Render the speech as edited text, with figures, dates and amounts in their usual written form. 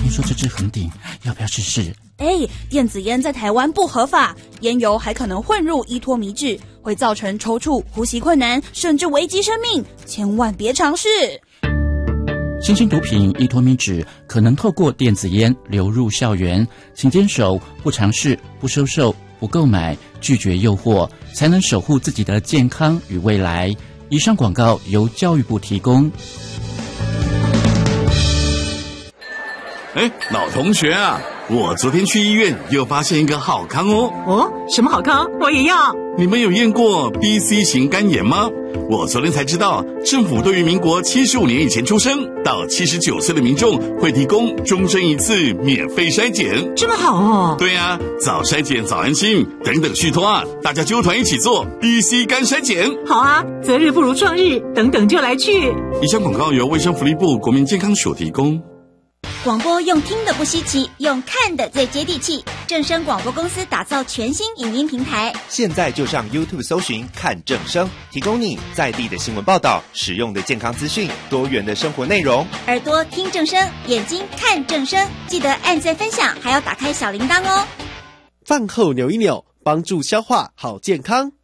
听说这支恒鼎，要不要试试？ 电子烟在台湾不合法，烟油还可能混入依托醚质，会造成抽搐、呼吸困难，甚至危及生命，千万别尝试。 新兴毒品依托醚质可能透过电子烟流入校园，请坚守不尝试、不收受、不购买，拒绝诱惑，才能守护自己的健康与未来。以上广告由教育部提供。 老同学啊，我昨天去医院又发现一个好康哦。 什么好康？我也要。 你们有验过 BC 型肝炎吗？我昨天才知道，政府对于民国75年以前出生到79岁的民众会提供终身一次免费筛检。 这么好哦。 对啊，早筛检早安心，等等续托啊，大家揪团一起做 BC 肝筛检。 好啊，择日不如撞日，等等就来去。 以上广告由卫生福利部国民健康署提供。 广播用听的不稀奇，用看的最接地气。正声广播公司打造全新影音平台， 现在就上 YouTube 搜寻看正声，提供你在地的新闻报道、实用的健康资讯、多元的生活内容。 耳朵听正声，眼睛看正声，记得按赞分享，还要打开小铃铛哦。 饭后扭一扭，帮助消化好健康。